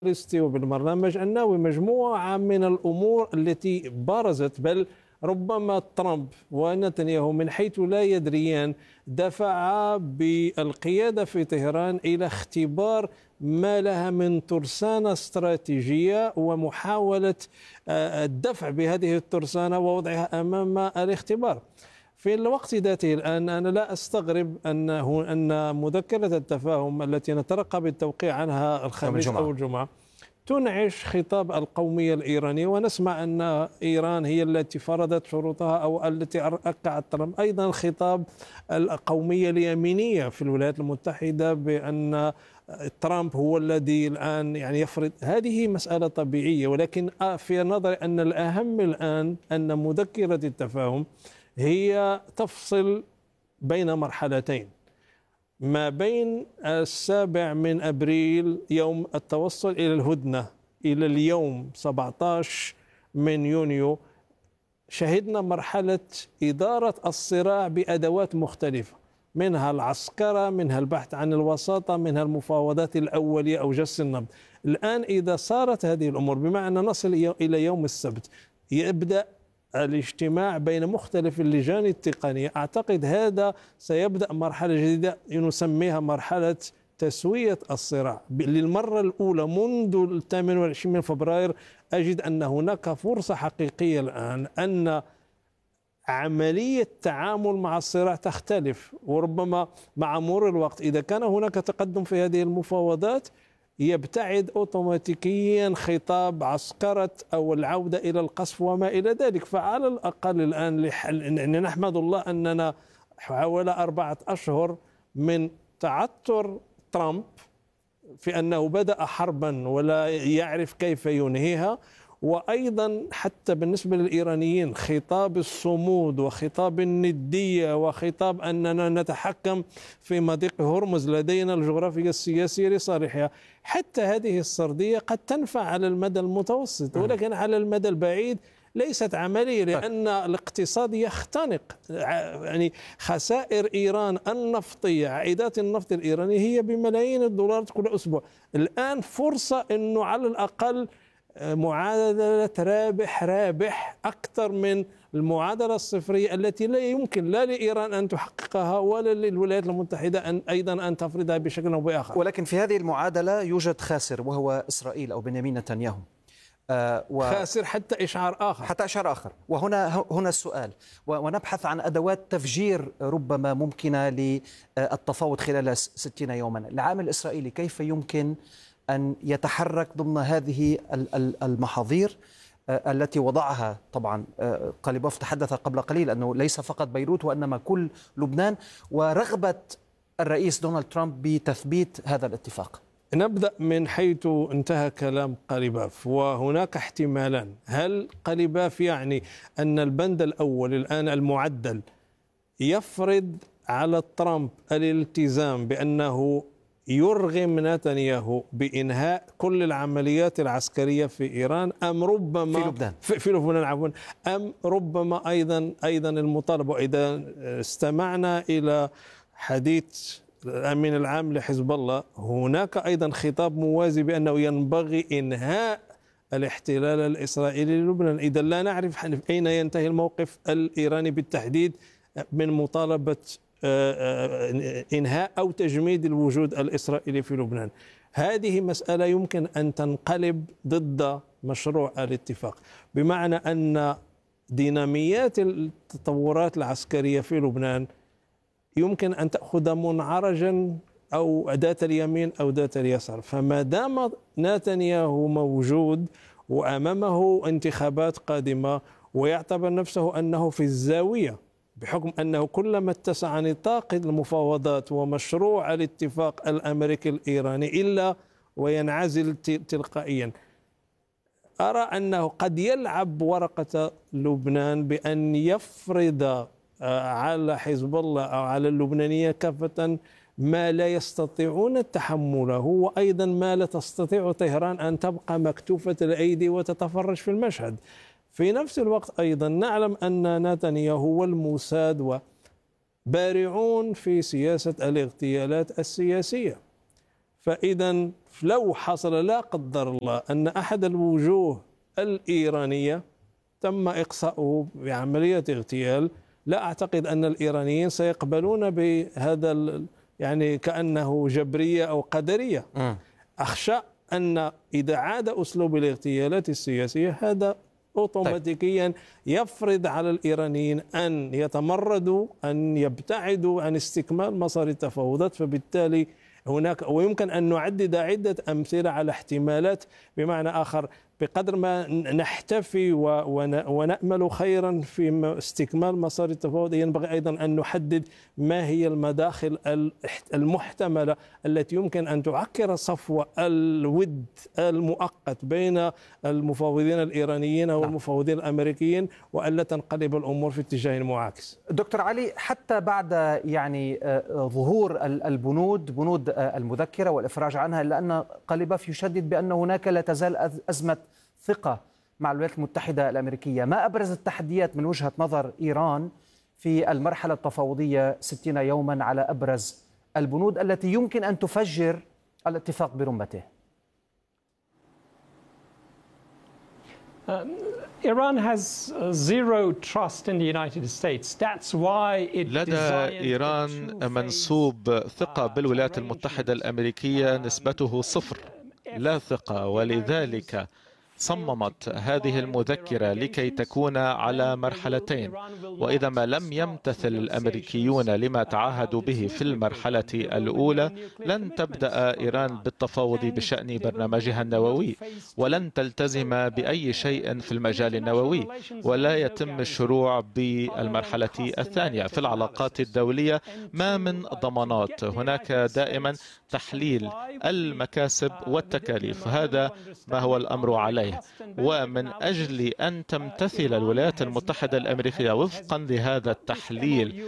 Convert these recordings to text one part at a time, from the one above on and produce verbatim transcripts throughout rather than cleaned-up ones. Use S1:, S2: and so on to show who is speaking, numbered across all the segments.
S1: وبالبرنامج النووي، مجموعة من الأمور التي برزت، بل ربما ترامب ونتنياهو من حيث لا يدريان دفعا بالقيادة في طهران إلى اختبار ما لها من ترسانة استراتيجية ومحاولة الدفع بهذه الترسانة ووضعها أمام الاختبار. في الوقت ذاته الآن أنا لا أستغرب أنه أن مذكرة التفاهم التي نترقب التوقيع عنها الخميس أو الجمعة تنعش خطاب القومية الإيرانية، ونسمع أن إيران هي التي فرضت شروطها أو التي أوقعت ترامب. أيضا الخطاب القومية اليمينية في الولايات المتحدة بأن ترامب هو الذي الآن يعني يفرض. هذه مسألة طبيعية، ولكن في نظري أن الأهم الآن أن مذكرة التفاهم هي تفصل بين مرحلتين، ما بين السابع من أبريل يوم التوصل إلى الهدنة إلى اليوم سبعة عشر من يونيو شهدنا مرحلة إدارة الصراع بأدوات مختلفة، منها العسكرة، منها البحث عن الوساطة، منها المفاوضات الأولية أو جس النبض. الآن إذا صارت هذه الأمور بمعنى نصل إلى يوم السبت يبدأ الاجتماع بين مختلف اللجان التقنية، أعتقد هذا سيبدأ مرحلة جديدة نسميها مرحلة تسوية الصراع. للمرة الأولى منذ الثامن والعشرين من فبراير أجد أن هناك فرصة حقيقية الآن أن عملية التعامل مع الصراع تختلف، وربما مع مرور الوقت إذا كان هناك تقدم في هذه المفاوضات يبتعد أوتوماتيكيا خطاب عسكرة أو العودة إلى القصف وما إلى ذلك. فعلى الأقل الآن لحل... نحمد الله أننا حوالي أربعة أشهر من تعثر ترامب في أنه بدأ حربا ولا يعرف كيف ينهيها، وأيضا حتى بالنسبة للإيرانيين خطاب الصمود وخطاب الندية وخطاب أننا نتحكم في مضيق هرمز، لدينا الجغرافيا السياسية لصالحها. حتى هذه السردية قد تنفع على المدى المتوسط، ولكن على المدى البعيد ليست عملية، لأن الاقتصاد يختنق. يعني خسائر إيران النفطية، عائدات النفط الإيراني هي بملايين الدولارات كل أسبوع. الآن فرصة أنه على الأقل معادلة رابح رابح أكثر من المعادلة الصفرية التي لا يمكن لا لإيران أن تحققها ولا للولايات المتحدة أن أيضا أن تفرضها بشكل أو بآخر.
S2: ولكن في هذه المعادلة يوجد خاسر وهو إسرائيل أو بنيامين نتنياهو.
S1: آه و... خاسر حتى إشعار آخر
S2: حتى إشعار آخر. وهنا هنا السؤال، ونبحث عن أدوات تفجير ربما ممكنة للتفاوض خلال ستين يوما. العامل الإسرائيلي كيف يمكن أن يتحرك ضمن هذه المحاذير التي وضعها طبعا قليبوف تحدث قبل قليل أنه ليس فقط بيروت وإنما كل لبنان، ورغبة الرئيس دونالد ترامب بتثبيت هذا الاتفاق؟
S1: نبدأ من حيث انتهى كلام قليبوف، وهناك احتمالان. هل قليبوف يعني أن البند الأول الآن المعدل يفرض على ترامب الالتزام بأنه يرغم نتنياهو بإنهاء كل العمليات العسكرية في إيران، أم ربما
S2: في لبنان
S1: في, في لبنان عفوا أم ربما أيضا أيضا المطالبة؟ إذا استمعنا إلى حديث الأمين العام لحزب الله هناك أيضا خطاب موازي بأنه ينبغي إنهاء الاحتلال الإسرائيلي للبنان. إذا لا نعرف أين ينتهي الموقف الإيراني بالتحديد من مطالبة إنهاء أو تجميد الوجود الإسرائيلي في لبنان. هذه مسألة يمكن أن تنقلب ضد مشروع الاتفاق، بمعنى أن ديناميات التطورات العسكرية في لبنان يمكن أن تأخذ منعرجا أو ذات اليمين أو ذات اليسار. فما دام نتنياهو موجود وأمامه انتخابات قادمة ويعتبر نفسه أنه في الزاوية، بحكم أنه كلما اتسع نطاق المفاوضات ومشروع الاتفاق الأمريكي الإيراني إلا وينعزل تلقائيا، أرى أنه قد يلعب ورقة لبنان بأن يفرض على حزب الله أو على اللبنانية كافة ما لا يستطيعون تحمله، وأيضا ما لا تستطيع طهران أن تبقى مكتوفة الأيدي وتتفرج في المشهد. في نفس الوقت أيضا نعلم أن نتنياهو والموساد بارعون في سياسة الاغتيالات السياسية، فإذا لو حصل لا قدر الله أن أحد الوجوه الإيرانية تم إقصاؤه بعملية اغتيال، لا أعتقد أن الإيرانيين سيقبلون بهذا يعني كأنه جبرية أو قدرية. أخشى أن إذا عاد أسلوب الاغتيالات السياسية هذا أوتوماتيكيا يفرض على الإيرانيين أن يتمردوا، أن يبتعدوا عن استكمال مسار التفاوضات. فبالتالي هناك ويمكن أن نعدد عدة أمثلة على احتمالات، بمعنى آخر بقدر ما نحتفي ونأمل خيرا في استكمال مسار التفاوض ينبغي أيضا أن نحدد ما هي المداخل المحتملة التي يمكن أن تعكر صفو الود المؤقت بين المفاوضين الإيرانيين والمفاوضين الأمريكيين، وألا تنقلب الأمور في اتجاه معاكس.
S2: دكتور علي، حتى بعد يعني ظهور البنود بنود المذكرة والإفراج عنها، إلا أن قليباف يشدد بأن هناك لا تزال أزمة ثقة مع الولايات المتحدة الأمريكية. ما أبرز التحديات من وجهة نظر إيران في المرحلة التفاوضية ستين يوما على أبرز البنود التي يمكن أن تفجر الاتفاق برمته؟
S3: لدى إيران منسوب ثقة بالولايات المتحدة الأمريكية نسبته صفر، لا ثقة، ولذلك صممت هذه المذكرة لكي تكون على مرحلتين. وإذا ما لم يمتثل الأمريكيون لما تعهدوا به في المرحلة الأولى لن تبدأ إيران بالتفاوض بشأن برنامجها النووي، ولن تلتزم بأي شيء في المجال النووي، ولا يتم الشروع بالمرحلة الثانية. في العلاقات الدولية ما من ضمانات، هناك دائما تحليل المكاسب والتكاليف، هذا ما هو الأمر عليه. ومن أجل أن تمتثل الولايات المتحدة الأمريكية وفقا لهذا التحليل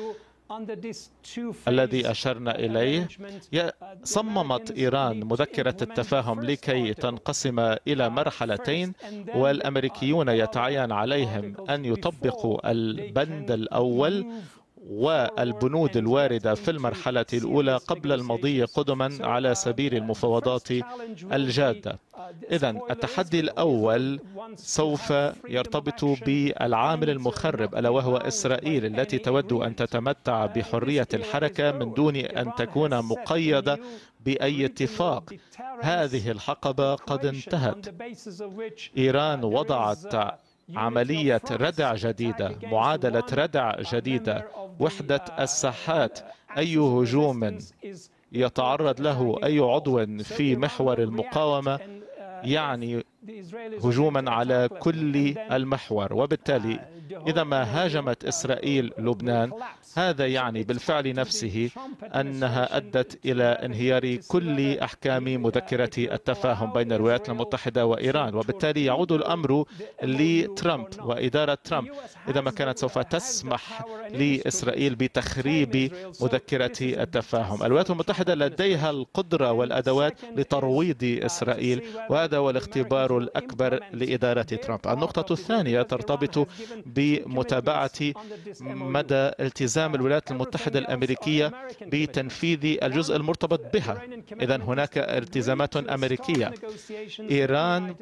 S3: الذي أشرنا إليه، صممت إيران مذكرة التفاهم لكي تنقسم إلى مرحلتين، والأمريكيون يتعين عليهم أن يطبقوا البند الأول والبنود الواردة في المرحلة الأولى قبل المضي قدما على سبيل المفاوضات الجادة. إذن التحدي الأول سوف يرتبط بالعامل المخرب، ألا وهو إسرائيل التي تود أن تتمتع بحرية الحركة من دون أن تكون مقيدة بأي اتفاق. هذه الحقبة قد انتهت. إيران وضعت عملية ردع جديدة، معادلة ردع جديدة، وحدة الساحات. أي هجوم يتعرض له أي عضو في محور المقاومة يعني هجوما على كل المحور، وبالتالي إذا ما هاجمت إسرائيل لبنان هذا يعني بالفعل نفسه أنها أدت إلى انهيار كل أحكام مذكرة التفاهم بين الولايات المتحدة وإيران، وبالتالي يعود الأمر لترامب وإدارة ترامب إذا ما كانت سوف تسمح لإسرائيل بتخريب مذكرة التفاهم. الولايات المتحدة لديها القدرة والأدوات لترويض إسرائيل، وهذا هو الاختبار الأكبر لإدارة ترامب. النقطة الثانية ترتبط بمتابعة مدى التزام الولايات المتحدة الأمريكية بتنفيذ الجزء المرتبط بها. إذن هناك التزامات أمريكية. إيران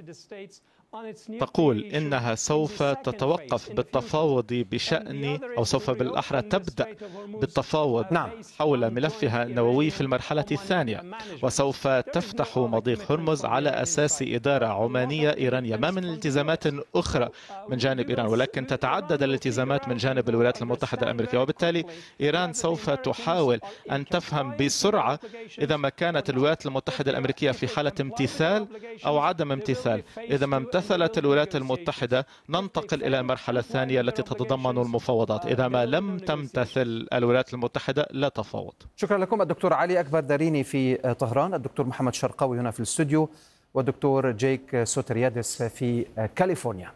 S3: تقول إنها سوف تتوقف بالتفاوض بشأن أو سوف بالأحرى تبدأ بالتفاوض نعم. حول ملفها النووي في المرحلة الثانية، وسوف تفتح مضيق هرمز على أساس إدارة عمانية إيرانية. ما من التزامات أخرى من جانب إيران، ولكن تتعدد الالتزامات من جانب الولايات المتحدة الأمريكية، وبالتالي إيران سوف تحاول أن تفهم بسرعة إذا ما كانت الولايات المتحدة الأمريكية في حالة امتثال أو عدم امتثال. إذا ما امتثلت الولايات المتحدة ننتقل إلى المرحلة الثانية التي تتضمن المفاوضات. إذا ما لم تمتثل الولايات المتحدة لا تفاوض.
S2: شكرا لكم الدكتور علي أكبر داريني في طهران، الدكتور محمد شرقاوي هنا في الاستوديو، والدكتور جيك سوتريادس في كاليفورنيا.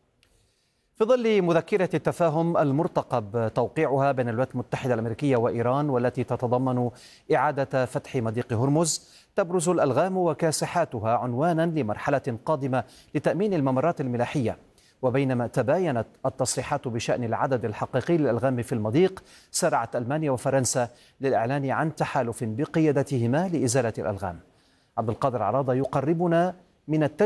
S2: في ظل مذكرة التفاهم المرتقب توقيعها بين الولايات المتحدة الأمريكية وإيران والتي تتضمن إعادة فتح مضيق هرمز، تبرز الألغام وكاسحاتها عنوانا لمرحلة قادمة لتأمين الممرات الملاحية. وبينما تباينت التصريحات بشأن العدد الحقيقي للألغام في المضيق، سارعت ألمانيا وفرنسا للإعلان عن تحالف بقيادتهما لإزالة الألغام. عبد القادر عراضة يقربنا من التجربة